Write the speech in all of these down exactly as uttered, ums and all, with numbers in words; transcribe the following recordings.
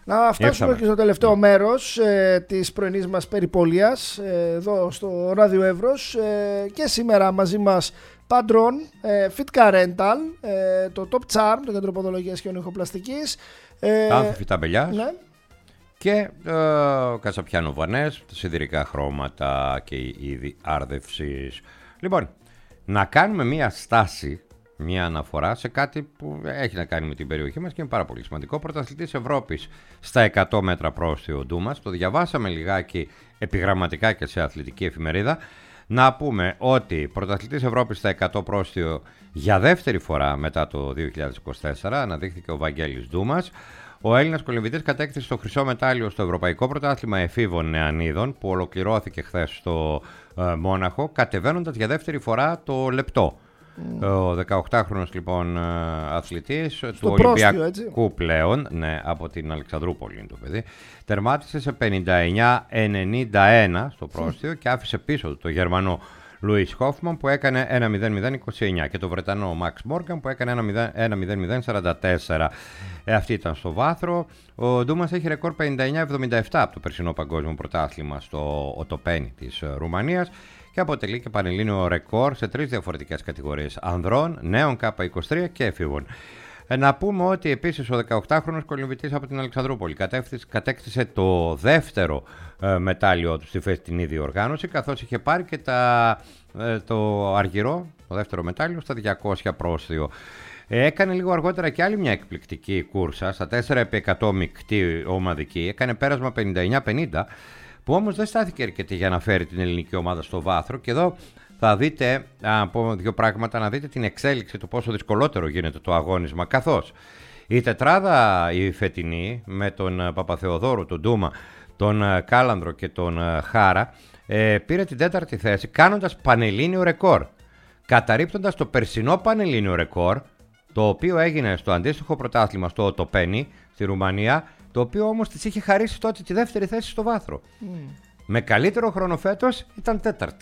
Να φτάσουμε Ήρθαμε. και στο τελευταίο yeah. μέρος ε, της πρωινής μας περιπολίας ε, εδώ στο Ράδιο Εύρος ε, και σήμερα μαζί μας Padron, ε, Fitka Rental, ε, το Top Charm, το Κέντρο Ποδολογίας και Ονειχοπλαστικής, ε, Άνθη Φυταμπελιάς ναι. και ε, Κασαπιάνο Βανές, τα σιδηρικά χρώματα και η είδη άρδευσης. Λοιπόν, να κάνουμε μία στάση, μία αναφορά σε κάτι που έχει να κάνει με την περιοχή μας και είναι πάρα πολύ σημαντικό. Πρωταθλητής Ευρώπης στα εκατό μέτρα πρόστιο Ντούμας. Το διαβάσαμε λιγάκι επιγραμματικά και σε αθλητική εφημερίδα. Να πούμε ότι πρωταθλητής Ευρώπης στα εκατό πρόστιο για δεύτερη φορά μετά το δύο χιλιάδες είκοσι τέσσερα αναδείχθηκε ο Βαγγέλης Ντούμας. Ο Έλληνας κολυμβητής κατέκτησε το χρυσό μετάλλιο στο Ευρωπαϊκό Πρωτάθλημα Εφήβων Νεανίδων που ολοκληρώθηκε χθες στο ε, Μόναχο, κατεβαίνοντας για δεύτερη φορά το λεπτό. Mm. Ο δεκαοκτάχρονος λοιπόν αθλητής στο του Ολυμπιακού έτσι. πλέον, ναι, από την Αλεξανδρούπολη είναι το παιδί, τερμάτισε σε πενήντα εννιά ενενήντα ένα στο πρόστιο mm. και άφησε πίσω του το Γερμανό Λουίς Χόφμαν που έκανε ένα μηδέν μηδέν είκοσι εννιά και το Βρετανό Μαξ Μόργαν που έκανε ένα μηδέν μηδέν σαράντα τέσσερα. Ε, αυτή ήταν στο βάθρο. Ο Ντούμας έχει ρεκόρ πενήντα εννιά εβδομήντα επτά από το περσινό παγκόσμιο πρωτάθλημα στο Οτοπένι της Ρουμανίας και αποτελεί και πανελλήνιο ρεκόρ σε τρεις διαφορετικές κατηγορίες ανδρών, νέων κάπα είκοσι τρία και εφήβων. Ε, να πούμε ότι επίσης ο δεκαοκτάχρονος κολυμβητής από την Αλεξανδρούπολη κατέκτησε το δεύτερο ε, μετάλλιο του στη φετινή διοργάνωση, καθώς είχε πάρει και τα, ε, το αργυρό, το δεύτερο μετάλλιο, στα διακόσια πρόστιο. Ε, έκανε λίγο αργότερα και άλλη μια εκπληκτική κούρσα, στα τέσσερα επί εκατό μεικτή ομαδική, έκανε πέρασμα πενήντα εννιά πενήντα, που όμως δεν στάθηκε αρκετή για να φέρει την ελληνική ομάδα στο βάθρο και εδώ θα δείτε, να πω δύο πράγματα, να δείτε την εξέλιξη του πόσο δυσκολότερο γίνεται το αγώνισμα, καθώς η τετράδα η φετινή με τον Παπαθεοδόρου, τον Ντούμα, τον Κάλανδρο και τον Χάρα ε, πήρε την τέταρτη θέση κάνοντας πανελλήνιο ρεκόρ, καταρρίπτοντας το περσινό πανελλήνιο ρεκόρ, το οποίο έγινε στο αντίστοιχο πρωτάθλημα στο Οτοπένι στη Ρουμανία, το οποίο όμως της είχε χαρίσει τότε τη δεύτερη θέση στο βάθρο. Mm. Με καλύτερο χρόνο φέτος ήταν τέταρτη.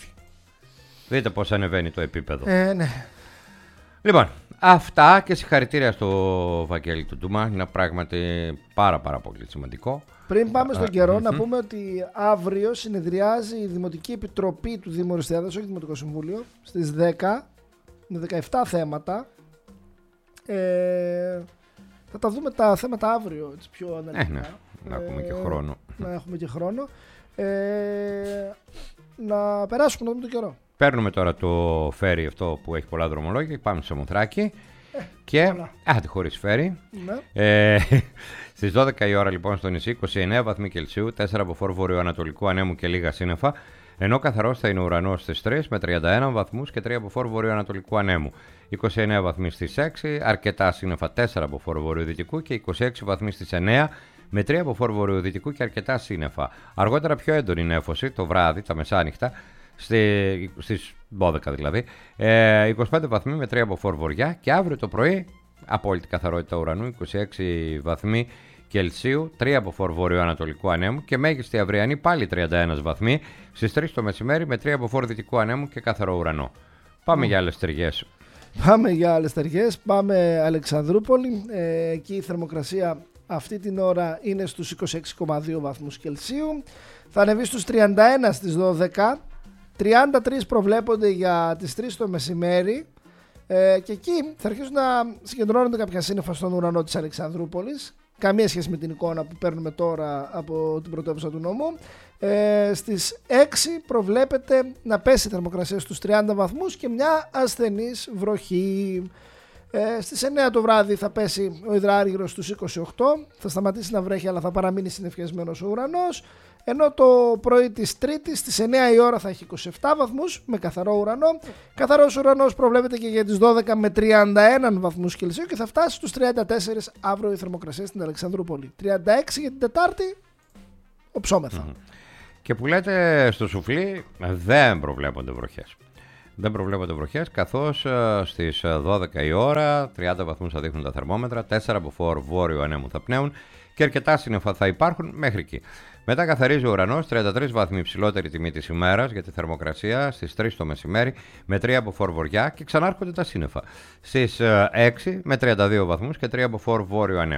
Δείτε πώς ανεβαίνει το επίπεδο. Ε, ναι. Λοιπόν, αυτά και συγχαρητήρια στο Βαγγέλη του Ντούμα. Είναι πράγματι πάρα πάρα πολύ σημαντικό. Πριν πάμε στον Α, καιρό, mm-hmm. να πούμε ότι αύριο συνεδριάζει η Δημοτική Επιτροπή του Δήμου Οριστιάδας, όχι Δημοτικό Συμβούλιο, στις δέκα, με δεκαεπτά θέματα. Ε, θα τα δούμε τα θέματα αύριο, έτσι, πιο αναλυτικά. Ε, ναι. Να έχουμε και χρόνο. Να έχουμε και χρόνο. Ε, να περάσουμε να δούμε τον καιρό. Παίρνουμε τώρα το φέρι αυτό που έχει πολλά δρομολόγια, πάμε στο Σαμοθράκη ε, και άντε χωρίς φέρι. Ναι. Ε, στις δώδεκα η ώρα λοιπόν στο νησί, είκοσι εννέα βαθμοί Κελσίου, τέσσερα από φόρ βορειοανατολικού ανέμου και λίγα σύννεφα, ενώ καθαρός θα είναι ο ουρανός στις τρεις με τριάντα ένα βαθμούς και τρία από φόρ βορειοανατολικού ανέμου. είκοσι εννέα βαθμοί στις έξι, αρκετά σύννεφα, τέσσερα από φόρ βορειοδυτικού και είκοσι έξι βαθμοί στις εννέα με τρία από φόρ βορειοδυτικού και αρκετά σύννεφα. Αργότερα πιο έντονη νέφωση το βράδυ, τα μεσάνυχτα, Στη, στις δώδεκα δηλαδή, ε, είκοσι πέντε βαθμοί με τρία από φόρ βορειά και αύριο το πρωί απόλυτη καθαρότητα ουρανού, είκοσι έξι βαθμοί Κελσίου, τρία από φόρ βορειοανατολικού ανέμου και μέγιστη αυριανή πάλι τριάντα ένα βαθμοί στις τρεις το μεσημέρι με τρία από φόρ δυτικού ανέμου και καθαρό ουρανό. Πάμε mm. για άλλες ταιριές. Πάμε για άλλες ταιριές, πάμε Αλεξανδρούπολη, ε, εκεί η θερμοκρασία αυτή την ώρα είναι στους είκοσι έξι κόμμα δύο βαθμούς Κελσίου, θα ανεβεί στους τριάντα ένα στις δώδεκα, τριάντα τρία προβλέπονται για τις τρεις το μεσημέρι ε, και εκεί θα αρχίσουν να συγκεντρώνονται κάποια σύννεφα στον ουρανό της Αλεξανδρούπολης. Καμία σχέση με την εικόνα που παίρνουμε τώρα από την πρωτεύουσα του νομού. Ε, στις έξι προβλέπεται να πέσει η θερμοκρασία στους τριάντα βαθμούς και μια ασθενής βροχή. Ε, στις εννέα το βράδυ θα πέσει ο υδράργυρος στους είκοσι οκτώ, θα σταματήσει να βρέχει αλλά θα παραμείνει συννεφιασμένος ο ουρανός. Ενώ το πρωί της Τρίτης στις εννέα η ώρα θα έχει είκοσι επτά βαθμούς με καθαρό ουρανό. Καθαρός ουρανός προβλέπεται και για τις δώδεκα με τριάντα ένα βαθμούς Κελσίου και θα φτάσει στους τριάντα τέσσερα αύριο η θερμοκρασία στην Αλεξανδρούπολη. τριάντα έξι για την Τετάρτη, οψόμεθα. Mm-hmm. Και που λέτε στο σουφλί δεν προβλέπονται βροχές. Δεν προβλέπονται βροχές καθώς στις δώδεκα η ώρα τριάντα βαθμούς θα δείχνουν τα θερμόμετρα, τέσσερα από φόρ βόρειο ανέμου θα πνέουν και αρκετά σύννεφα θα υπάρχουν μέχρι εκεί. Μετά καθαρίζει ο ουρανός, τριάντα τρεις βαθμοί υψηλότερη τιμή της ημέρας για τη θερμοκρασία στις τρεις το μεσημέρι με τρία από φόρ βορειά και ξανάρχονται τα σύννεφα. Στις έξι με τριάντα δύο βαθμούς και τρία από φόρ βόρειο ανέμου.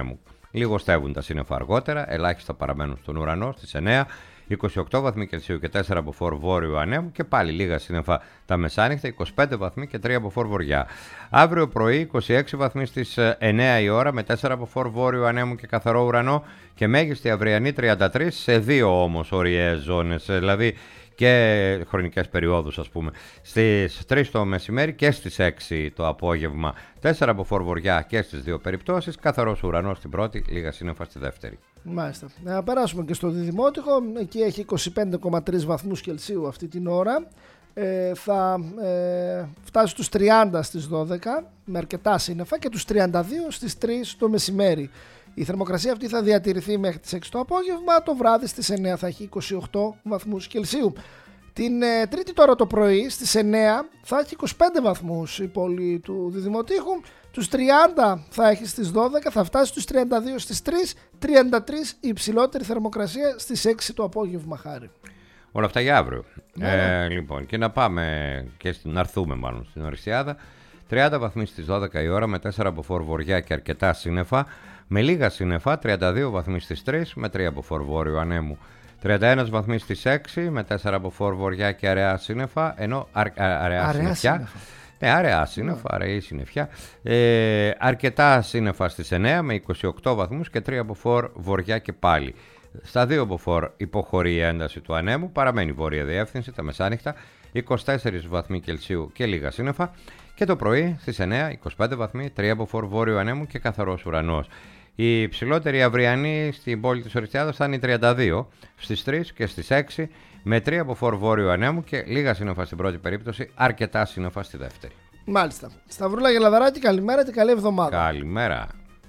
λιγοστεύουν τα σύννεφα αργότερα, ελάχιστα παραμένουν στον ουρανό στις εννέα, είκοσι οκτώ βαθμοί Κελσίου και τέσσερα από φορ βόρειο ανέμου και πάλι λίγα σύννεφα τα μεσάνυχτα, είκοσι πέντε βαθμοί και τρία από φορ βορειά. Αύριο πρωί είκοσι έξι βαθμοί στις εννέα η ώρα με τέσσερα από φορ βόρειο ανέμου και καθαρό ουρανό και μέγιστη αυριανή τριάντα τρία σε δύο όμως ωριαίες ζώνες, δηλαδή και χρονικές περιόδους, ας πούμε, στις τρεις το μεσημέρι και στις έξι το απόγευμα. τέσσερα από φορ βορειά και στις δύο περιπτώσεις, καθαρός ουρανός στην πρώτη, λίγα σύννεφα στη δεύτερη. Μάλιστα. Να περάσουμε και στο Διδημότυχο. Εκεί έχει είκοσι πέντε κόμμα τρία βαθμούς Κελσίου αυτή την ώρα. Ε, θα ε, φτάσει στους τριάντα στις δώδεκα με αρκετά σύννεφα και τους τριάντα δύο στις τρεις το μεσημέρι. Η θερμοκρασία αυτή θα διατηρηθεί μέχρι τις έξι το απόγευμα. Το βράδυ στις εννέα θα έχει είκοσι οκτώ βαθμούς Κελσίου. Την ε, Τρίτη τώρα το πρωί στις εννέα θα έχει είκοσι πέντε βαθμούς η πόλη του Διδημοτήχου. Τους τριάντα θα έχει στις δώδεκα, θα φτάσει στους τριάντα δύο στις τρεις, τριάντα τρία η υψηλότερη θερμοκρασία στις έξι το απόγευμα, Χάρη. Όλα αυτά για αύριο. Ναι. Ε, λοιπόν, και να πάμε και στην, να έρθουμε μάλλον στην Οριστιάδα. τριάντα βαθμοί στις δώδεκα η ώρα με τέσσερα από φορ βορειά και αρκετά σύννεφα. Με λίγα σύννεφα, τριάντα δύο βαθμοί στις τρεις με τρία από φορ βόρειο ανέμου. τριάντα ένα βαθμοί στις έξι με τέσσερα από φορ βορειά και αραιά σύννεφα, ενώ α, α, αραιά σύννεφια. Ναι, αραιά σύννεφα, yeah. αραιή συννεφιά. Ε, αρκετά σύννεφα στις εννέα με είκοσι οκτώ βαθμούς και τρία από φορ βορειά και πάλι. Στα δύο από φορ υποχωρεί η ένταση του ανέμου, παραμένει βόρεια διεύθυνση τα μεσάνυχτα, είκοσι τέσσερα βαθμοί Κελσίου και λίγα σύννεφα. Και το πρωί στις εννέα, είκοσι πέντε βαθμοί, τρία από φορ βόρειο ανέμου και καθαρός ουρανός. Η υψηλότερη αυριανή στην πόλη της Οριστιάδας θα είναι τριάντα δύο στις τρεις και στις έξι με τρία από φορ βόρειο ανέμου και λίγα σύννεφα στην πρώτη περίπτωση, αρκετά σύννεφα στη δεύτερη. Μάλιστα. Σταυρούλα Γελαδαράκη, καλημέρα και καλή εβδομάδα. Καλημέρα.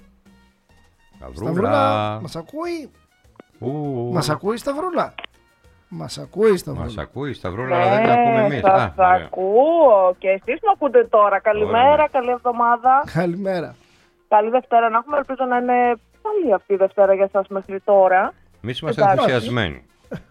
Σταυρούλα, Σταυρούλα μας ακούει. Ου. Μας ακούει Σταυρούλα. Μας ακούει Σταυρούλα. Μας ακούει Σταυρούλα, αλλά δεν την ακούμε εμείς. Σας ακούω και εσείς με ακούτε τώρα. Καλημέρα, ωραία. Καλή εβδομάδα. Καλημέρα. Καλή Δευτέρα να έχουμε, ελπίζω να είναι καλή αυτή η Δευτέρα για εσάς μέχρι τώρα. Εμείς είμαστε ενθουσιασμένοι.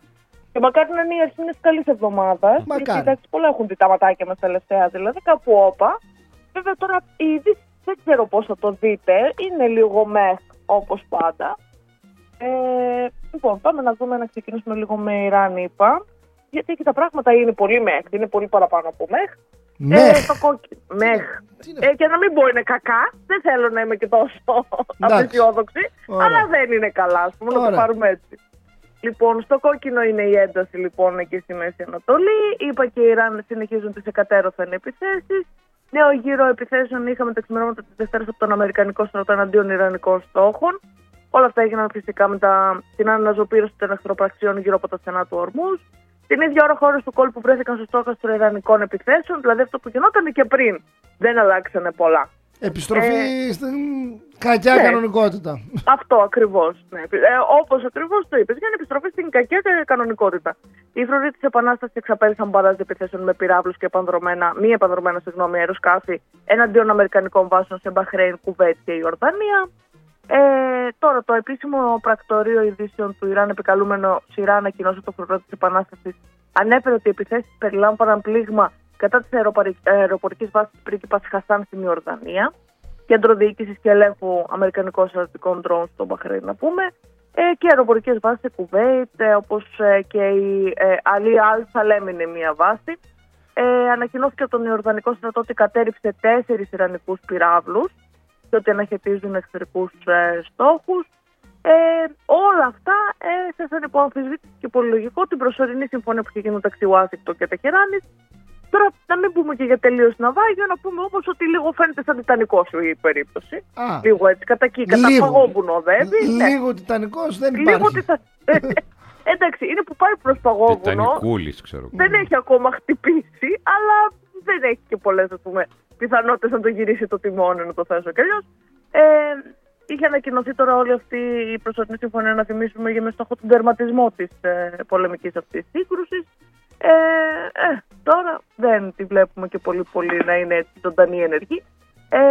Και μακάρι να είναι η αρχή μιας καλής εβδομάδας. Μακάρι. Εντάξει, πολλά έχουν δει τα ματάκια μας τελευταία, δηλαδή κάπου όπα. Βέβαια τώρα ήδη δεν ξέρω πώς θα το δείτε, είναι λίγο μεχ όπως πάντα. Ε, λοιπόν, πάμε να δούμε, να ξεκινήσουμε λίγο με Ιράν, είπα. Γιατί εκεί τα πράγματα είναι πολύ μεχ, είναι πολύ παραπάνω από μεχ. Μεχ. Ε, το κόκκι... Μεχ. Ε, και να μην πω είναι κακά, δεν θέλω να είμαι και τόσο απεσιόδοξη, αλλά δεν είναι καλά, ας πούμε, να το πάρουμε έτσι. Λοιπόν, στο κόκκινο είναι η ένταση λοιπόν εκεί στη Μέση Ανατολή. Είπα και οι Ιράν συνεχίζουν τις εκατέρωθεν επιθέσεις. Νέο γύρο επιθέσεων είχαμε τα ξημερώματα της Δευτέρας από τον Αμερικανικό στρατό εναντίον Ιρανικών στόχων. Όλα αυτά έγιναν φυσικά με τα... την αναζωπήρωση των εχθροπραξιών γύρω από τα στενά του Ορμούζ. Την ίδια ώρα χώρες του κόλπου βρέθηκαν στο στόχαστρο Ιρανικών επιθέσεων, δηλαδή αυτό που γινόταν και πριν. Δεν αλλάξανε πολλά. Επιστροφή ε, στην κακιά ναι, κανονικότητα. Αυτό ακριβώς. Ναι. Ε, όπως ακριβώς το είπες, για να επιστροφή στην κακιά κανονικότητα. Οι φρουροί της Επανάστασης εξαπέλυσαν μπαράζ επιθέσεων με πυράβλους και επανδρομένα, μη επανδρομένα συγγνώμη, αεροσκάφη εναντίον Αμερικανικών βάσεων σε Μπαχρέιν, Κουβέτ και Ιορδανία. Ε, τώρα το επίσημο πρακτορείο ειδήσεων του Ιράν, επικαλούμενο ΣΥΡΑ, ανακοινώσε το φρουρό της Επανάστασης, ανέφερε ότι οι επιθέσεις περιλάμβαναν πλήγμα κατά της αεροπορικής βάσης πρίγκιπας Χασάν στην Ιορδανία, κέντρο διοίκησης και ελέγχου αμερικανικών στρατιωτικών ντρόουν στο Μπαχρέιν, να πούμε, ε, και αεροπορικές βάσεις σε Κουβέιτ, ε, όπως ε, και η ε, Αλί Αλ Σαλέμ είναι μια βάση. Ε, ανακοινώθηκε από τον Ιορδανικό στρατό ότι κατέριψε τέσσερις ιρανικούς πυράβλους και ότι αναχαιτίζουν εχθρικούς ε, στόχους. Ε, όλα αυτά έθεσαν υπό αμφισβήτηση και πολυλογικό την προσωρινή συμφωνία που είχε γίνει μεταξύ Ουάσιγκτον και Τεχεράνης. Τώρα, να μην πούμε και για τελείως ναυάγιο, να πούμε όμως ότι λίγο φαίνεται σαν τιτανικό σου η περίπτωση. Α, λίγο έτσι, κατά εκεί, κατά παγόβουνο οδεύει. Λίγο ναι. Τιτανικός δεν υπάρχει. Λίγο τιτα... Εντάξει, είναι που πάει προς παγόβουνο. Τιτανικούλης, ξέρω. Δεν έχει ακόμα χτυπήσει, αλλά δεν έχει και πολλές, ας πούμε, πιθανότητες να το γυρίσει το τιμόνι, να το θέσω κι αλλιώς. Ε, είχε ανακοινωθεί τώρα όλη αυτή η προσωρινή συμφωνία, να θυμίσουμε, για με στόχο τον τερματισμό της ε, πολεμικής αυτής σύγκρουσης. Ε, ε, τώρα δεν τη βλέπουμε και πολύ πολύ να είναι έτσι ζωντανή ενεργή. Ε,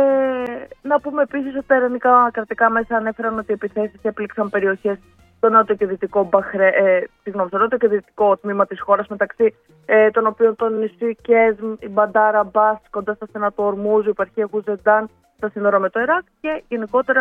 να πούμε επίσης ότι τα ιρανικά κρατικά μέσα ανέφεραν ότι οι επιθέσεις έπληξαν περιοχές στο νότιο και δυτικό, Μπαχρέ, ε, συγγνώμη, στο νότιο και δυτικό τμήμα της χώρας, μεταξύ ε, των οποίων το νησί Κέσμ, η Μπαντάρα Μπάς, κοντά στα στενά του Ορμούζ, η επαρχία Γουζεντάν, στα σύνορα με το Ιράκ, και γενικότερα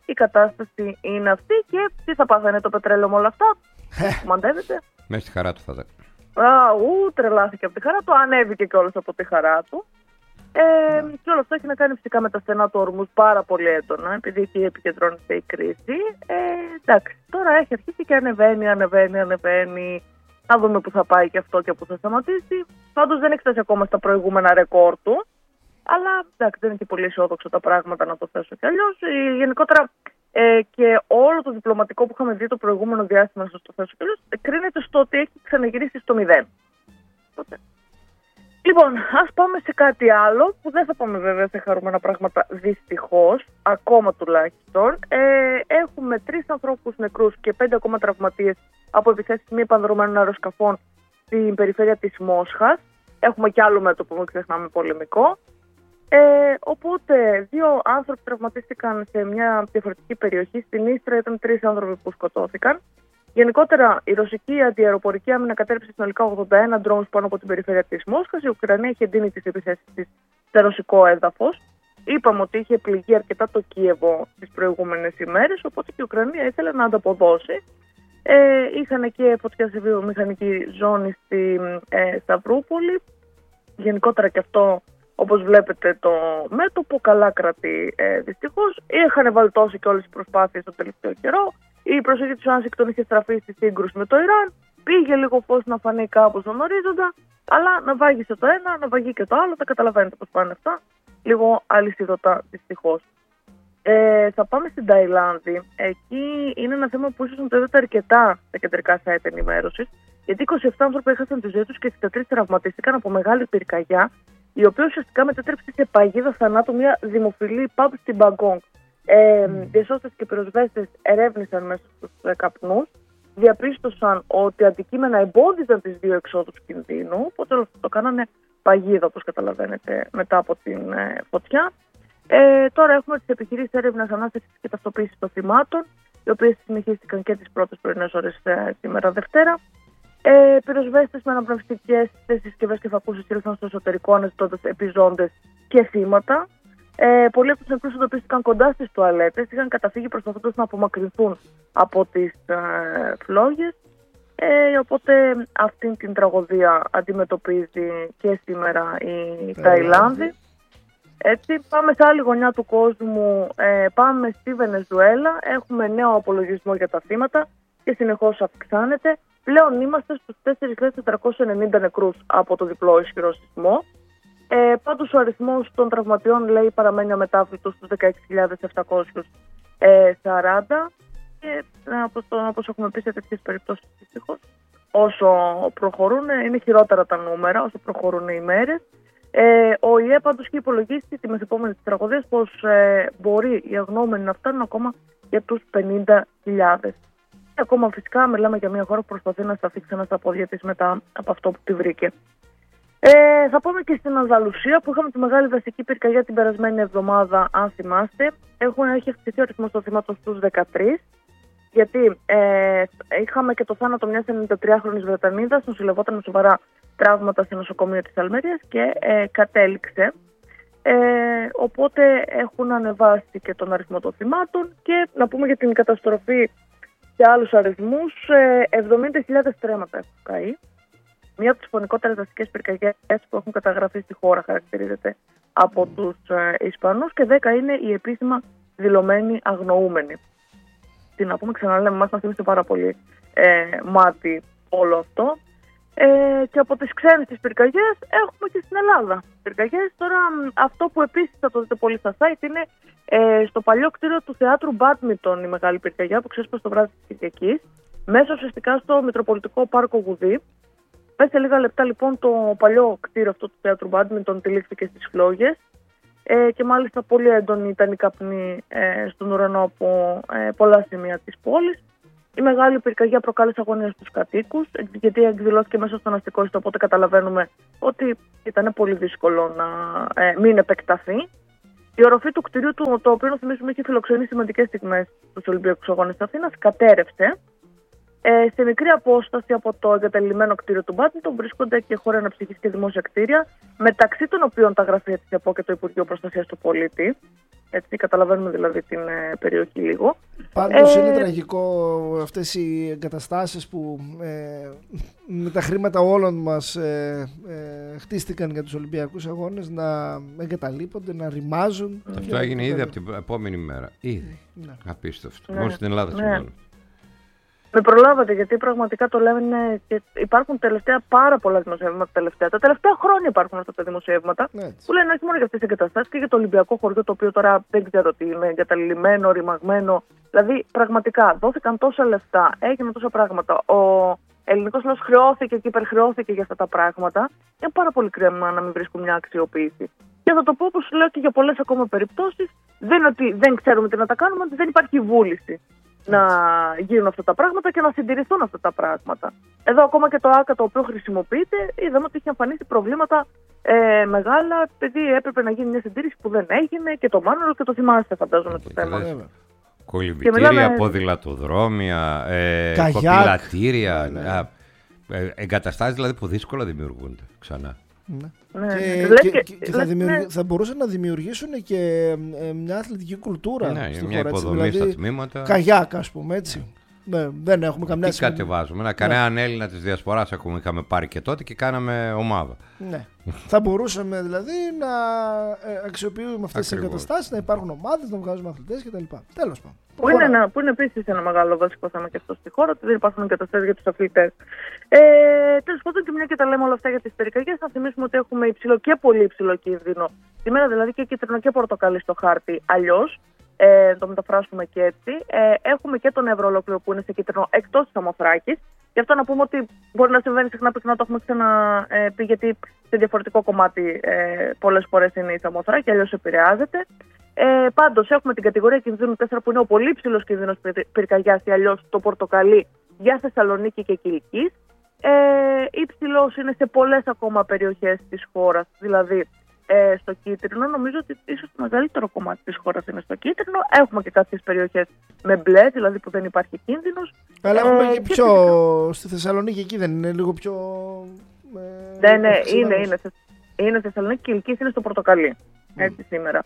η κατάσταση είναι αυτή και τι θα πάθανε το πετρέλαιο με όλα αυτά. Μαντεύετε. Μέσα στη χαρά του θα δει. Α, ου, τρελάθηκε από τη χαρά του, ανέβηκε κιόλας από τη χαρά του. Ε, yeah. Και όλο αυτό έχει να κάνει φυσικά με τα στενά του ορμούς πάρα πολύ έντονα, επειδή εκεί επικεντρώνεται η κρίση. Ε, εντάξει, τώρα έχει αρχίσει και ανεβαίνει, ανεβαίνει, ανεβαίνει. Να δούμε πού θα πάει και αυτό και πού θα σταματήσει. Πάντως δεν έχει φτάσει ακόμα στα προηγούμενα ρεκόρ του. Αλλά εντάξει, δεν είναι και πολύ αισιόδοξο τα πράγματα, να το θέσω κι αλλιώς. Ε, γενικότερα ε, και όλο το διπλωματικό που είχαμε δει το προηγούμενο διάστημα, να το θέσω κι αλλιώς, κρίνεται στο ότι έχει ξαναγυρίσει στο μηδέν. Οπότε. Λοιπόν, ας πάμε σε κάτι άλλο, που δεν θα πάμε βέβαια σε χαρούμενα πράγματα δυστυχώς, ακόμα τουλάχιστον. Ε, έχουμε τρεις ανθρώπους νεκρούς και πέντε ακόμα τραυματίες από επιθέσεις μη επανδρωμένων αεροσκαφών στην περιφέρεια της Μόσχας. Έχουμε κι άλλο μέτωπο, μην ξεχνάμε, πολεμικό. Ε, οπότε, δύο άνθρωποι τραυματίστηκαν σε μια διαφορετική περιοχή. Στην Ίστρα ήταν τρεις άνθρωποι που σκοτώθηκαν. Γενικότερα, η ρωσική αντιαεροπορική άμυνα κατέρριψε συνολικά ογδόντα ένα drones πάνω από την περιφέρεια της Μόσχας. Η Ουκρανία είχε εντείνει τις επιθέσεις της σε ρωσικό έδαφος. Είπαμε ότι είχε πληγεί αρκετά το Κίεβο τις προηγούμενες ημέρες, οπότε και η Ουκρανία ήθελε να ανταποδώσει. Ε, είχαν και φωτιά σε βιομηχανική ζώνη στη ε, Σταυρούπολη. Γενικότερα και αυτό, όπως βλέπετε, το μέτωπο καλά κρατεί ε, δυστυχώς. Είχαν βαλτώσει και όλες τις προσπάθειες το τελευταίο καιρό. Η προσοχή του Ουάσιγκτον είχε στραφεί στη σύγκρουση με το Ιράν. Πήγε λίγο φως να φανεί κάπου στον ορίζοντα, αλλά να βάγισε το ένα, να βαγεί και το άλλο. Τα καταλαβαίνετε πώς πάνε αυτά. Λίγο αλυσιδωτά δυστυχώς. Ε, θα πάμε στην Ταϊλάνδη. Εκεί είναι ένα θέμα που ίσως να το είδατε αρκετά στα κεντρικά site ενημέρωσης. Γιατί είκοσι επτά άνθρωποι έχασαν τη ζωή τους και εξήντα τρεις τραυματίστηκαν από μεγάλη πυρκαγιά, η οποία ουσιαστικά μετέτρεψε σε παγίδα θανάτου μια δημοφιλή pub στην Μπαγκόγκ. Ε, διασώστες και πυροσβέστες ερεύνησαν μέσα στους ε, καπνούς, διαπίστωσαν ότι αντικείμενα εμπόδιζαν τις δύο εξόδους κινδύνου, οπότε όλο αυτό το κάνανε παγίδα, όπως καταλαβαίνετε, μετά από την ε, φωτιά. Ε, τώρα έχουμε τις επιχειρήσεις έρευνας, ανάστασης και ταυτοποίησης των θυμάτων, οι οποίες συνεχίστηκαν και τις πρώτες πρωινές ώρες ε, σήμερα Δευτέρα. Ε, πυροσβέστες με αναπνευστικές συσκευές και φακούς ήλθαν στο εσωτερικό, αναζητώντας επιζώντες και θύματα. Ε, πολλοί από τους νεκρούς εντοπίστηκαν κοντά στις τουαλέτες, είχαν καταφύγει προσπαθώντας να απομακρυνθούν από τις ε, φλόγες. Ε, οπότε αυτήν την τραγωδία αντιμετωπίζει και σήμερα η Ταϊλάνδη. Έτσι, πάμε σε άλλη γωνιά του κόσμου, ε, πάμε στη Βενεζουέλα. Έχουμε νέο απολογισμό για τα θύματα και συνεχώς αυξάνεται. Πλέον είμαστε στους τέσσερις χιλιάδες τετρακόσιους ενενήντα νεκρούς από το διπλό ισχυρό σεισμό. Ε, πάντως ο αριθμός των τραυματιών, λέει, παραμένει αμετάβλητος στους δεκαέξι χιλιάδες επτακόσιους σαράντα και όπως, το, όπως έχουμε πει σε τέτοιες περιπτώσεις δυστυχώς, όσο προχωρούν, είναι χειρότερα τα νούμερα όσο προχωρούν οι μέρες. Ε, ο ΙΕ πάντως έχει υπολογίσει τη μεθεπόμενη της τραγωδίας πως ε, μπορεί οι αγνοούμενοι να φτάνουν ακόμα για τους πενήντα χιλιάδες. Και ακόμα φυσικά μιλάμε για μια χώρα που προσπαθεί να σταθεί ξανά στα πόδια της μετά από αυτό που τη βρήκε. Ε, θα πάμε και στην Ανδαλουσία, που είχαμε τη μεγάλη δασική πυρκαγιά την περασμένη εβδομάδα, αν θυμάστε. Έχουν, έχει αυξηθεί ο αριθμός των θυμάτων στους δεκατρείς, γιατί ε, είχαμε και το θάνατο μιας ενενηκατριάχρονης Βρετανίδας, νοσηλευόταν με σοβαρά τραύματα στο νοσοκομείο της Αλμερίας και ε, κατέληξε. Ε, οπότε έχουν ανεβάσει και τον αριθμό των θυμάτων και να πούμε για την καταστροφή σε άλλους αριθμούς. ε, εβδομήντα χιλιάδες στρέμματα έχουν καεί. Μία από τις φωνικότερες δασικές πυρκαγιές που έχουν καταγραφεί στη χώρα χαρακτηρίζεται από τους ε, Ισπανούς και δέκα είναι οι επίσημα δηλωμένοι αγνοούμενοι. Τι να πούμε, ξαναλέμε, μας μας θύμισε πάρα πολύ ε, μάτι όλο αυτό. Ε, και από τις ξένες τις πυρκαγιές έχουμε και στην Ελλάδα πυρκαγιές. Τώρα αυτό που επίσης θα το δείτε πολύ στα site είναι ε, στο παλιό κτίριο του θεάτρου Μπάντμιντον η μεγάλη πυρκαγιά που ξέσπασε το βράδυ της Κυριακής, μέσα ουσιαστικά στο Μητροπολιτικό Πάρκο Γουδί. Μέσα σε λίγα λεπτά λοιπόν το παλιό κτίριο αυτό του θεάτρου Μπάντμιντον τυλίχθηκε στις φλόγες ε, και μάλιστα πολύ έντονη ήταν η καπνή ε, στον ουρανό από ε, πολλά σημεία της πόλης. Η μεγάλη πυρκαγιά προκάλεσε αγωνία στους κατοίκους, γιατί εκδηλώθηκε μέσα στον αστικό ιστό, οπότε καταλαβαίνουμε ότι ήταν πολύ δύσκολο να ε, μην επεκταθεί. Η οροφή του κτηρίου, του, το οποίο θυμίζουμε είχε φιλοξενήσει σημαντικές στιγμές στους Ολυμπιακούς Αγώνες της Αθήνας, κατέρευσε. Ε, σε μικρή απόσταση από το εγκαταλειμμένο κτίριο του Μπάντμιντον βρίσκονται και χώροι αναψυχής και δημόσια κτίρια, μεταξύ των οποίων τα γραφεία της ΕΠΟ και το Υπουργείο Προστασίας του Πολίτη. Έτσι, καταλαβαίνουμε δηλαδή την ε, περιοχή λίγο. Πάντως Ε, είναι τραγικό αυτές οι εγκαταστάσεις που ε, με τα χρήματα όλων μας ε, ε, χτίστηκαν για τους Ολυμπιακούς Αγώνες να εγκαταλείπονται, να ρημάζουν. Αυτό έγινε ήδη από την επόμενη μέρα. Ήδη. Ναι. Απίστευτο. Ναι. Μόνο στην Ελλάδα Ναι. συμβαίνει. Με προλάβατε, γιατί πραγματικά το λένε και υπάρχουν τελευταία πάρα πολλά δημοσιεύματα. Τελευταία. Τα τελευταία χρόνια υπάρχουν αυτά τα δημοσιεύματα Ναι, που λένε όχι μόνο για αυτές τις εγκαταστάσεις και για το Ολυμπιακό χωριό, το οποίο τώρα δεν ξέρω τι είναι, εγκαταλειμμένο, ρημαγμένο. Δηλαδή, πραγματικά δόθηκαν τόσα λεφτά, έγιναν τόσα πράγματα. Ο ελληνικός λαός χρεώθηκε και υπερχρεώθηκε για αυτά τα πράγματα. Είναι πάρα πολύ κρίμα να μην βρίσκουν μια αξιοποίηση. Και θα το πω όπως λέω και για πολλές ακόμα περιπτώσεις. Δεν είναι ότι δεν ξέρουμε τι να τα κάνουμε, ότι δεν υπάρχει βούληση να γίνουν αυτά τα πράγματα και να συντηρηθούν αυτά τα πράγματα. Εδώ ακόμα και το ΆΚΑ το οποίο χρησιμοποιείται, είδαμε ότι είχε εμφανίσει προβλήματα ε, μεγάλα, επειδή έπρεπε να γίνει μια συντήρηση που δεν έγινε και το Μάνολο και το θυμάστε, φαντάζομαι, το θέμα. βέβαια. Κολυμβητήρια, μιλάμε- ποδηλατοδρόμια, ε, Καγιάκ. κοπηλατήρια. Ναι, ναι. α, ε, εγκαταστάσεις δηλαδή που δύσκολα δημιουργούνται ξανά. Ναι. Ναι, Και, λες και- και- και- και θα, λες, δημιουργη- ναι. θα μπορούσαν να δημιουργήσουν και ε, μια αθλητική κουλτούρα Ναι, στη μια χώρα, έτσι, υποδομή δηλαδή, στα τμήματα. Καγιάκ, ας πούμε, έτσι. Ναι, δεν έχουμε καμιά Τι σημασία. κατεβάζουμε. Να κανέναν Έλληνα της Διασποράς ακόμα είχαμε πάρει και τότε και κάναμε ομάδα. Ναι. Θα μπορούσαμε δηλαδή να ε, αξιοποιούμε αυτές τις Ακριβώς. εγκαταστάσεις, να υπάρχουν ομάδες, να βγάζουμε αθλητές κτλ. Τέλος πάντων. Που είναι, Προχωράμε. ένα, που είναι επίσης ένα μεγάλο βασικό θέμα και αυτό στη χώρα, ότι δεν υπάρχουν εγκαταστάσεις για τους αθλητές. Ε, Τέλος πάντων, και μια και τα λέμε όλα αυτά για τις πυρκαγιές, θα θυμίσουμε ότι έχουμε υψηλό και πολύ υψηλό κίνδυνο. Σήμερα δηλαδή και κίτρινο και πορτοκαλί στο χάρτη. Αλλιώς, ε, το μεταφράσουμε και έτσι. Ε, έχουμε και τον Ευρωολόκληρο που είναι σε κίτρινο εκτός της Σαμοθράκης. Γι' αυτό να πούμε ότι μπορεί να συμβαίνει συχνά, πυκνά, το έχουμε ξαναπεί, γιατί σε διαφορετικό κομμάτι ε, πολλές φορές είναι η Σαμοθράκη, αλλιώς επηρεάζεται. Ε, πάντως, έχουμε την κατηγορία κινδύνου τέσσερα που είναι ο πολύ ψηλός κίνδυνος πυρκαγιάς ή αλλιώς το πορτοκαλί για Θεσσαλονίκη και Κιλκής. Ε, υψηλός είναι σε πολλές ακόμα περιοχές της χώρας, δηλαδή ε, στο κίτρινο. Νομίζω ότι ίσως το μεγαλύτερο κομμάτι της χώρας είναι στο κίτρινο. Έχουμε και κάποιες περιοχές με μπλε, δηλαδή που δεν υπάρχει κίνδυνος. Αλλά έχουμε Ε, και και πιο. φυσικά- Στη Θεσσαλονίκη εκεί δεν είναι λίγο πιο. ε, Ναι, ναι, ψηλά. είναι, είναι. Είναι Θεσσαλονίκη και Κιλκής είναι στο πορτοκαλί. Έτσι σήμερα.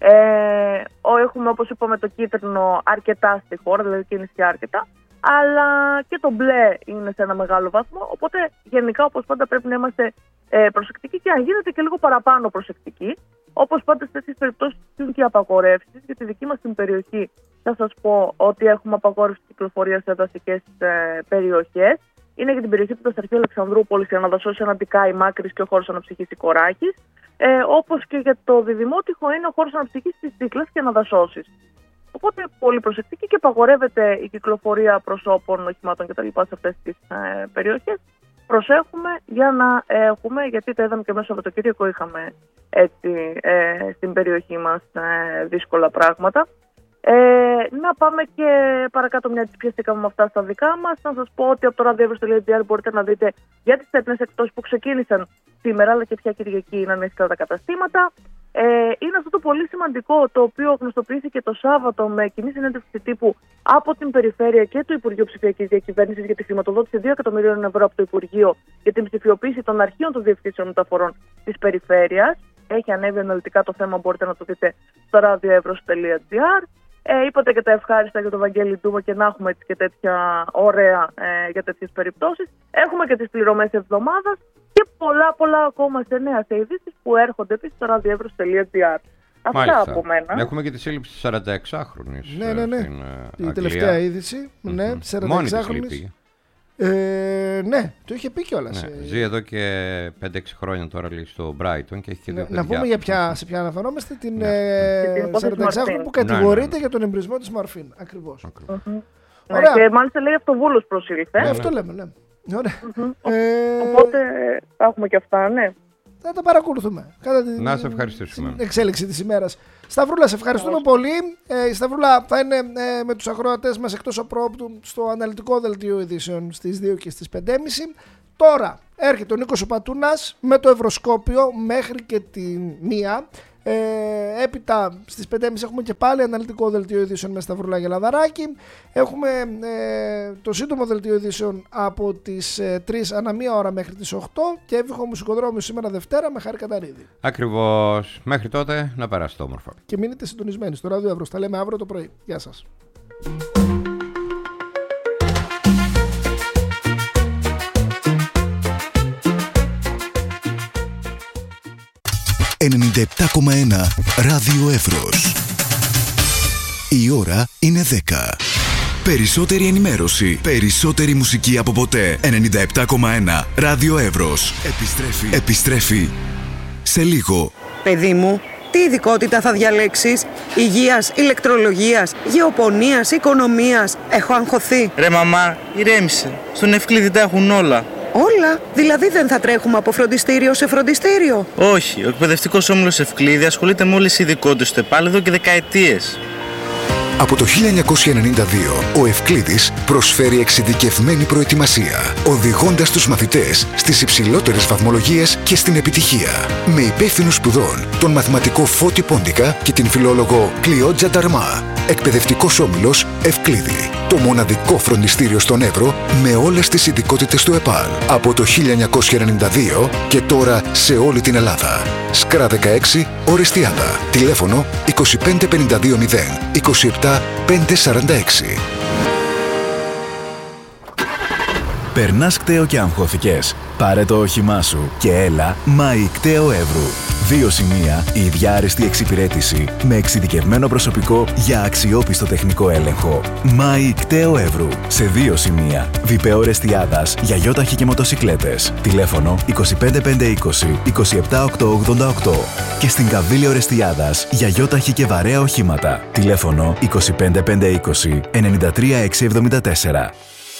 Ε, ο, έχουμε, όπως είπαμε, το κίτρινο αρκετά στη χώρα, δηλαδή και νησιά αρκετά. Αλλά και το μπλε είναι σε ένα μεγάλο βαθμό. Οπότε γενικά, όπως πάντα, πρέπει να είμαστε ε, προσεκτικοί και αν γίνεται και λίγο παραπάνω προσεκτικοί. Όπως πάντα σε τέτοιες περιπτώσεις υπάρχουν και απαγορεύσεις. Για τη δική μας την περιοχή θα σας πω ότι έχουμε απαγόρευση κυκλοφορίας σε δασικές ε, περιοχές. Είναι για την περιοχή του Δασταρχείου Αλεξανδρούπολης, η Αναδασσός, Αναντικά, η Μάκρης και ο χώρος αναψυχής η Κοράκης. Ε, όπως και για το Διδημότυχο είναι ο χώρος αναψυχής της Δίκλας και Αναδασσώσεις. Οπότε πολύ προσεκτική και απαγορεύεται η κυκλοφορία προσώπων, οχημάτων κτλ. Σε αυτές τις ε, περιοχές. Προσέχουμε για να έχουμε, γιατί το είδαμε και μέσα από το Σαββατοκύριακο, είχαμε έτσι, ε, στην περιοχή μας ε, δύσκολα πράγματα. Ε, να πάμε και παρακάτω, μια που πιαστήκαμε με αυτά στα δικά μας. Να σας πω ότι από το radioevrus.gr μπορείτε να δείτε για τις θερινές εκπτώσεις που ξεκίνησαν σήμερα, αλλά και πια Κυριακή είναι ανέστητα τα καταστήματα. Ε, είναι αυτό το πολύ σημαντικό, το οποίο γνωστοποιήθηκε το Σάββατο με κοινή συνέντευξη τύπου από την Περιφέρεια και το Υπουργείο Ψηφιακής Διακυβέρνησης για τη χρηματοδότηση δύο εκατομμυρίων ευρώ από το Υπουργείο για την ψηφιοποίηση των αρχείων των διευθύνσεων μεταφορών της Περιφέρειας. Έχει ανέβει αναλυτικά το θέμα, μπορείτε να το δείτε στο radioevrus.gr. Ε, είπατε και τα ευχάριστα για τον Βαγγέλη Ντούμα και να έχουμε έτσι και τέτοια ωραία ε, για τέτοιες περιπτώσεις. Έχουμε και τις πληρωμές εβδομάδας και πολλά πολλά ακόμα σε νέα σε ειδήσεις που έρχονται επίσης στο radioevrus.gr. Αυτά από μένα. Έχουμε και τη σύλληψη της σαρανταεξάχρονης. Ναι, ναι, ναι. Στην, η Αγγλία. τελευταία είδηση. Mm-hmm. Ναι, Μόνη της σαρανταεξάχρονης. λείπει. Ε, ναι, το είχε πει κιόλας. Ναι. Ε, Ζει εδώ και πέντε έξι χρόνια τώρα, λέει, στο Brighton και έχει και δύο να, παιδιά. να πούμε για ποια, σε ποια αναφερόμαστε, την Ναι. ε, Την υπόθεση σαρανταεξάχρονη Μαρφίν. που κατηγορείται Ναι, ναι. για τον εμπρισμό της Μαρφίν. Ακριβώς. Ακριβώς. Mm-hmm. Ωραία. Ναι, και μάλιστα λέει αυτοβούλος προσήλθε. Ναι, αυτό λέμε, ναι. Ωραία. Mm-hmm. Ε, Οπότε θα έχουμε και αυτά, ναι. θα τα παρακολουθούμε κατά την Να σε ευχαριστήσουμε. στην εξέλιξη της ημέρας. Σταυρούλα, σε ευχαριστούμε πολύ. Ε, η Σταυρούλα θα είναι ε, με τους ακροατές μας εκτός απρόπτου στο αναλυτικό δελτίο ειδήσεων στις δύο και στις πέντε και μισή. Τώρα έρχεται ο Νίκος ο Πατούνας με το Ευρωσκόπιο μέχρι και τη μία. Ε, έπειτα στις πέντε και μισή έχουμε και πάλι αναλυτικό δελτίο ειδήσεων με Σταυρούλα Γελαδαράκη. Έχουμε ε, το σύντομο δελτίο ειδήσεων από τις ε, τρεις ανά μία ώρα μέχρι τις οκτώ και έβυχο μουσικοδρόμιο σήμερα Δευτέρα με Χάρη Καταρίδη. Ακριβώς. Μέχρι τότε να περάσετε όμορφα. Και μείνετε συντονισμένοι στο Ράδιο Εύρος. Τα λέμε αύριο το πρωί. Γεια σας. ενενήντα επτά κόμμα ένα Ράδιο Εύρος. Η ώρα είναι δέκα. Περισσότερη ενημέρωση, περισσότερη μουσική από ποτέ. ενενήντα επτά κόμμα ένα Ράδιο Εύρος. Επιστρέφει. Επιστρέφει σε λίγο. Παιδί μου, τι ειδικότητα θα διαλέξεις? Υγείας, ηλεκτρολογίας, γεωπονίας, οικονομίας? Έχω αγχωθεί. Ρε μαμά, ηρέμησε. Στον Ευκλήδη τα έχουν όλα. Όλα? Δηλαδή δεν θα τρέχουμε από φροντιστήριο σε φροντιστήριο? Όχι, ο εκπαιδευτικός όμιλος Ευκλήδη ασχολείται με όλες τις ειδικότητες του ΕΠΑΛ εδώ και δεκαετίες. Από το χίλια εννιακόσια ενενήντα δύο, ο Ευκλήδης προσφέρει εξειδικευμένη προετοιμασία, οδηγώντας τους μαθητές στις υψηλότερες βαθμολογίες και στην επιτυχία. Με υπεύθυνους σπουδών, τον μαθηματικό Φώτη Πόντικα και την φιλόλογο Κλειότζα Νταρμά. Εκπαιδευτικός όμιλος Ευκλήδη. Το μοναδικό φροντιστήριο στον Εύρο με όλες τις ειδικότητες του ΕΠΑΛ. Από το χίλια εννιακόσια ενενήντα δύο και τώρα σε όλη την Ελλάδα. Σκρά δεκαέξι, Ορεστιάδα. Τηλέφωνο είκοσι πέντε πενήντα δύο μηδέν είκοσι επτά πεντακόσια σαράντα έξι. Περνάς κταίο και αγχώθηκες? Πάρε το όχημά σου και έλα Μάη Κταίο Εύρου. Δύο σημεία, η ίδια άριστη εξυπηρέτηση με εξειδικευμένο προσωπικό για αξιόπιστο τεχνικό έλεγχο. Μάη Κταίο Εύρου. Σε δύο σημεία, Βιπέ Ορεστιάδας για γιόταχη και μοτοσικλέτες. Τηλέφωνο είκοσι πέντε πεντακόσια είκοσι είκοσι επτά οκτακόσια ογδόντα οκτώ. Και στην Καβίλη Ορεστιάδας για γιόταχη και βαρέα οχήματα. Τηλέφωνο είκοσι πέντε πεντακόσια είκοσι ενενήντα τρία εξακόσια εβδομήντα τέσσερα.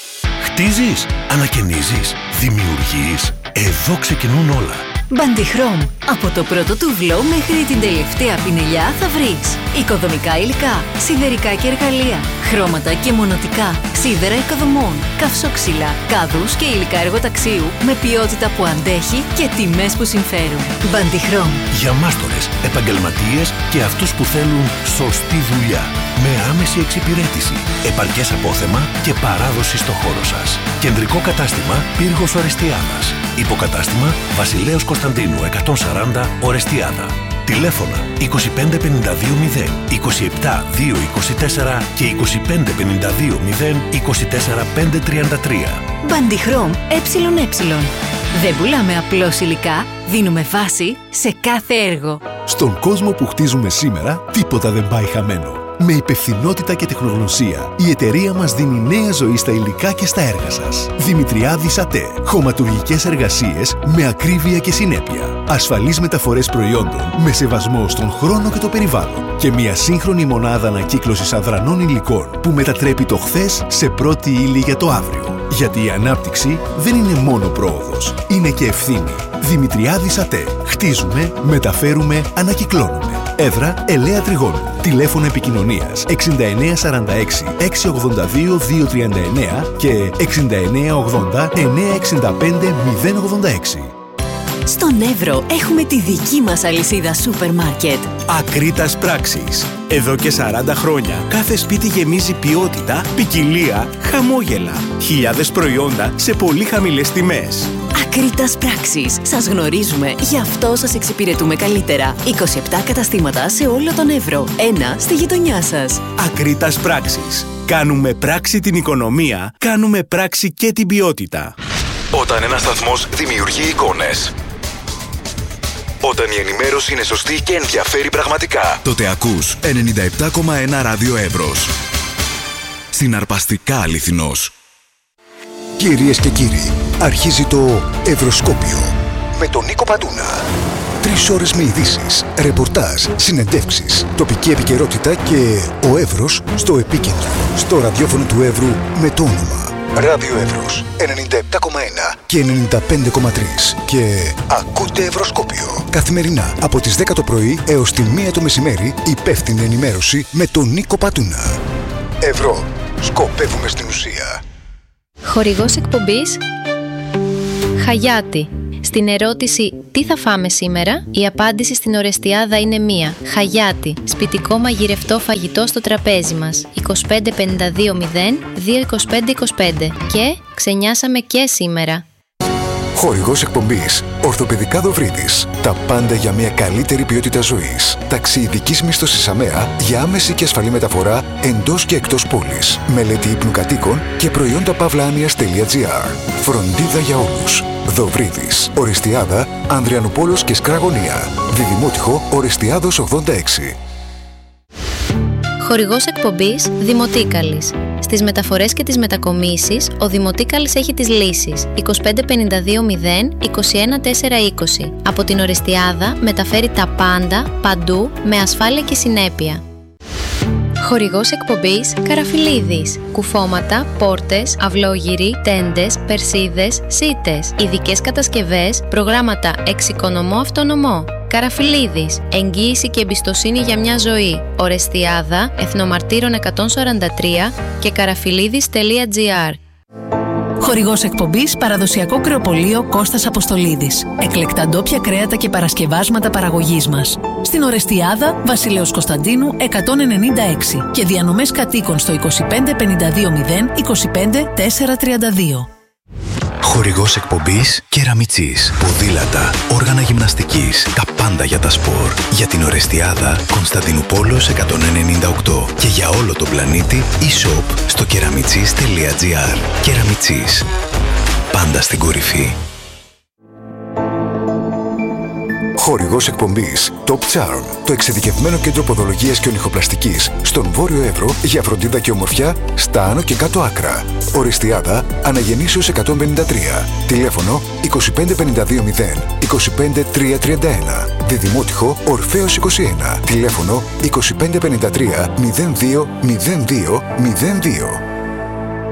Χτίζεις, ανακαινίζεις, δημιουργείς. Εδώ ξεκινούν όλα. Μπαντιχρόμ. Από το πρώτο τουβλό μέχρι την τελευταία πινελιά θα βρεις οικοδομικά υλικά, σιδερικά και εργαλεία, χρώματα και μονοτικά, σίδερα οικοδομών, καυσόξυλα, κάδους και υλικά εργοταξίου με ποιότητα που αντέχει και τιμές που συμφέρουν. Μπαντιχρόμ. Για μάστορες, επαγγελματίες και αυτούς που θέλουν σωστή δουλειά. Με άμεση εξυπηρέτηση, επαρκές απόθεμα και παράδοση στο χώρο σας. Κεντρικό κατάστημα Πύργος Ορεστιάδας. Υποκατάστημα Βασιλέως Κωνσταντίνου εκατόν σαράντα Ορεστιάδα. Τηλέφωνα είκοσι πέντε πενήντα δύο μηδέν είκοσι επτά δύο είκοσι τέσσερα και είκοσι πέντε πενήντα δύο μηδέν είκοσι τέσσερα πεντακόσια τριάντα τρία. Μπαντιχρόμ ΕΕ. Δεν πουλάμε απλώς υλικά, δίνουμε βάση σε κάθε έργο. Στον κόσμο που χτίζουμε σήμερα, τίποτα δεν πάει χαμένο. Με υπευθυνότητα και τεχνογνωσία, η εταιρεία μας δίνει νέα ζωή στα υλικά και στα έργα σας. Δημητριάδης ΑΤΕ. Χωματουργικές εργασίες με ακρίβεια και συνέπεια. Ασφαλείς μεταφορές προϊόντων με σεβασμό στον χρόνο και το περιβάλλον. Και μια σύγχρονη μονάδα ανακύκλωσης αδρανών υλικών που μετατρέπει το χθες σε πρώτη ύλη για το αύριο. Γιατί η ανάπτυξη δεν είναι μόνο πρόοδος, είναι και ευθύνη. Δημητριάδης ΑΤΕ. Χτίζουμε, μεταφέρουμε, ανακυκλώνουμε. Έδρα Ελαία Τριγώνου. Τηλέφωνο επικοινωνίας εξήντα εννέα σαράντα έξι εξακόσια ογδόντα δύο διακόσια τριάντα εννέα και εξήντα εννέα ογδόντα εννέα εξήντα πέντε μηδέν ογδόντα έξι. Στον Εύρο έχουμε τη δική μας αλυσίδα σούπερ μάρκετ. Ακρίτας Πράξης. Εδώ και σαράντα χρόνια κάθε σπίτι γεμίζει ποιότητα, ποικιλία, χαμόγελα. Χιλιάδες προϊόντα σε πολύ χαμηλές τιμές. Ακρίτας Πράξης. Σας γνωρίζουμε, γι' αυτό σας εξυπηρετούμε καλύτερα. είκοσι επτά καταστήματα σε όλο τον Εύρο. Ένα στη γειτονιά σας. Ακρίτας Πράξης. Κάνουμε πράξη την οικονομία, κάνουμε πράξη και την ποιότητα. Όταν ένας σταθμός δημιουργεί εικόνες, όταν η ενημέρωση είναι σωστή και ενδιαφέρει πραγματικά, τότε ακούς ενενήντα επτά κόμμα ένα Ράδιο Εύρος. Συναρπαστικά αληθινός. Κυρίες και κύριοι, αρχίζει το Ευρωσκόπιο με τον Νίκο Πατούνα. Τρεις ώρες με ειδήσεις, ρεπορτάζ, συνεντεύξεις, τοπική επικαιρότητα και ο Εύρος στο επίκεντρο. Στο ραδιόφωνο του Εύρου με το όνομα Ράδιο Εύρος ενενήντα επτά κόμμα ένα και ενενήντα πέντε κόμμα τρία. Και ακούτε Ευρωσκόπιο καθημερινά από τις δέκα το πρωί έως τη μία το μεσημέρι. Υπεύθυνη ενημέρωση με τον Νίκο Πατούνα. Ευρώ. Σκοπεύουμε στην ουσία. Χορηγός εκπομπής Χαγιάτη. Στην ερώτηση «Τι θα φάμε σήμερα?», η απάντηση στην Ορεστιάδα είναι μία. Χαγιάτι, σπιτικό μαγειρευτό φαγητό στο τραπέζι μας. είκοσι πέντε πενήντα δύο μηδέν δύο είκοσι πέντε είκοσι πέντε. Και ξενιάσαμε και σήμερα. Χορηγός εκπομπής Ορθοπαιδικά Δοβρίδης. Τα πάντα για μια καλύτερη ποιότητα ζωής. Ταξιειδικής μίσθωσης ΑΜΕΑ για άμεση και ασφαλή μεταφορά εντός και εκτός πόλης. Μελέτη ύπνου κατοίκων και προϊόντα παύλα-άνοιας.gr. Φροντίδα για όλους. Δοβρίδης. Ορεστιάδα, Ανδριανουπόλος και Σκραγωνία. Διδημότυχο Ορεστιάδος ογδόντα έξι. Χορηγός εκπομπής Δημοτίκαλης. Στις μεταφορές και τις μετακομίσεις, ο Δημοτίκαλης έχει τις λύσεις είκοσι πέντε πενήντα δύο μηδέν είκοσι ένα τέσσερα είκοσι. Από την Ορεστιάδα μεταφέρει τα πάντα, παντού, με ασφάλεια και συνέπεια. Χορηγός εκπομπής Καραφιλίδης. Κουφώματα, πόρτες, αυλόγυροι, τέντες, περσίδες, σίτες. Ειδικές κατασκευές, προγράμματα εξοικονομώ αυτονομώ. Καραφιλίδης. Εγγύηση και εμπιστοσύνη για μια ζωή. Ορεστιάδα, Εθνομαρτύρων εκατόν σαράντα τρία και καραφιλίδης τελεία τζι άρ. Χορηγός εκπομπής Παραδοσιακό Κρεοπωλείο Κώστας Αποστολίδης. Εκλεκτά ντόπια κρέατα και παρασκευάσματα παραγωγής μας. Στην Ορεστιάδα, Βασιλέως Κωνσταντίνου εκατόν ενενήντα έξι και διανομές κατοίκων στο είκοσι πέντε πενήντα δύο μηδέν είκοσι πέντε τετρακόσια τριάντα δύο. Χορηγός εκπομπής Κεραμιτσής. Ποδήλατα, όργανα γυμναστικής, τα πάντα για τα σπορ. Για την Ορεστιάδα, Κωνσταντινούπολος εκατόν ενενήντα οκτώ. Και για όλο τον πλανήτη, e-shop στο κεραμιτσής τελεία τζι άρ. Κεραμιτσής. Πάντα στην κορυφή. Χορηγός εκπομπής Top Charm, το εξειδικευμένο κέντρο ποδολογίας και ονυχοπλαστικής στον Βόρειο Εύρο για φροντίδα και ομορφιά στα άνω και κάτω άκρα. Ορεστιάδα, Αναγεννήσεως εκατόν πενήντα τρία. Τηλέφωνο είκοσι πέντε πενήντα δύο μηδέν είκοσι πέντε τριακόσια τριάντα ένα. Διδημότυχο Ορφέως είκοσι ένα. Τηλέφωνο είκοσι πέντε πενήντα τρία μηδέν δύο μηδέν δύο μηδέν δύο.